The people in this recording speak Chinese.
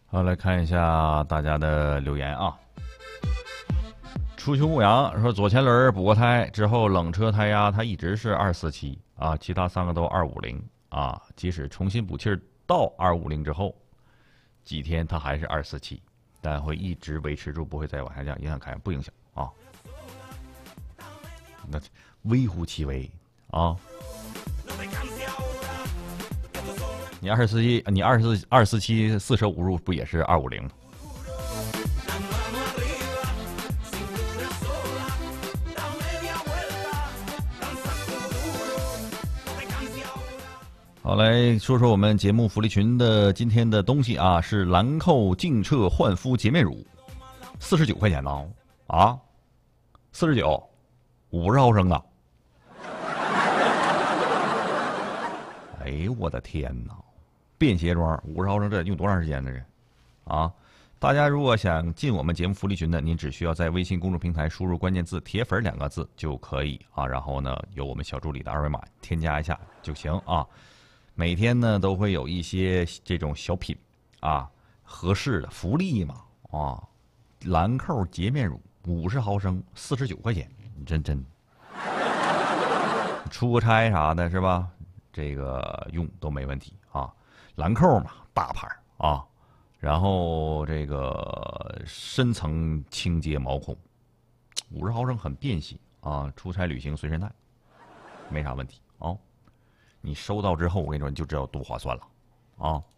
好，来看一下大家的留言啊。初秋牧羊说，左前轮补过胎之后，冷车胎压它一直是247啊，其他3个都250啊。即使重新补气到250之后，几天它还是247，但会一直维持住，不会再往下降，影响开不影响啊？那微乎其微啊。你247，你247四舍五入不也是250？好，来说说我们节目福利群的今天的东西啊，是兰蔻净澈焕肤洁面乳，49块钱呢啊，49，50毫升啊！哎呦我的天哪！便携装50毫升，这用多长时间呢？这啊！大家如果想进我们节目福利群的，您只需要在微信公众平台输入关键字"铁粉"2个字就可以啊，然后呢，有我们小助理的二维码添加一下就行啊。每天呢都会有一些这种小品啊，合适的福利嘛啊，兰蔻洁面乳50毫升49块钱，真出个差啥的是吧？这个用都没问题啊。兰蔻嘛，大牌啊，然后这个深层清洁毛孔，50毫升很便携啊，出差旅行随身带，没啥问题啊。你收到之后，我跟你说，你就知道多划算了啊。